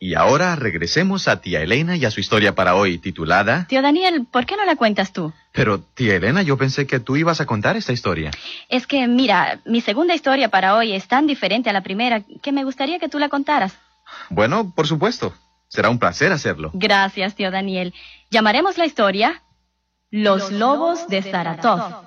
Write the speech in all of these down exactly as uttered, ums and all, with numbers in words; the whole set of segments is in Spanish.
Y ahora regresemos a tía Elena y a su historia para hoy, titulada... Tío Daniel, ¿por qué no la cuentas tú? Pero, tía Elena, yo pensé que tú ibas a contar esta historia. Es que, mira, mi segunda historia para hoy es tan diferente a la primera que me gustaría que tú la contaras. Bueno, por supuesto. Será un placer hacerlo. Gracias, tío Daniel. Llamaremos la historia Los, Los Lobos de Saratov.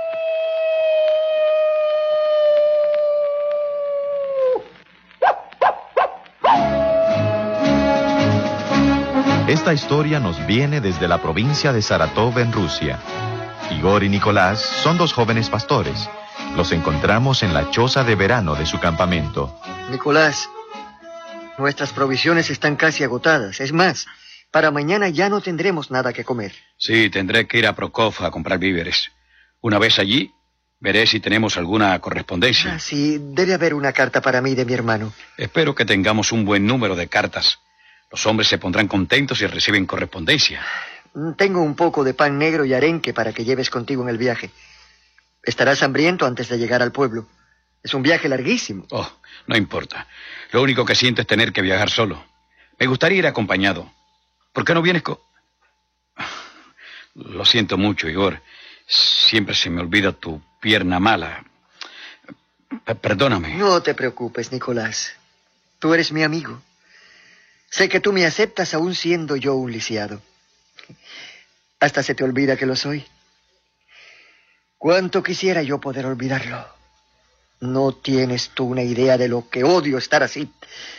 Esta historia nos viene desde la provincia de Saratov, en Rusia. Igor y Nicolás son dos jóvenes pastores. Los encontramos en la choza de verano de su campamento. Nicolás, nuestras provisiones están casi agotadas. Es más, para mañana ya no tendremos nada que comer. Sí, tendré que ir a Prokov a comprar víveres. Una vez allí, veré si tenemos alguna correspondencia. Ah, sí, debe haber una carta para mí de mi hermano. Espero que tengamos un buen número de cartas. Los hombres se pondrán contentos si reciben correspondencia. Tengo un poco de pan negro y arenque para que lleves contigo en el viaje. Estarás hambriento antes de llegar al pueblo. Es un viaje larguísimo. Oh, no importa. Lo único que siento es tener que viajar solo. Me gustaría ir acompañado. ¿Por qué no vienes con...? Lo siento mucho, Igor. Siempre se me olvida tu pierna mala. P- perdóname. No te preocupes, Nicolás. Tú eres mi amigo. Sé que tú me aceptas aún siendo yo un lisiado. Hasta se te olvida que lo soy. Cuánto quisiera yo poder olvidarlo. No tienes tú una idea de lo que odio estar así.